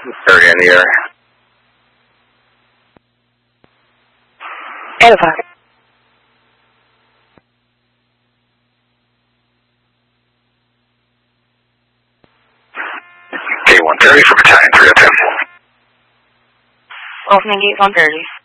30 in the air. 8 o'clock. Gate 130 for battalion 302. Opening gate 130.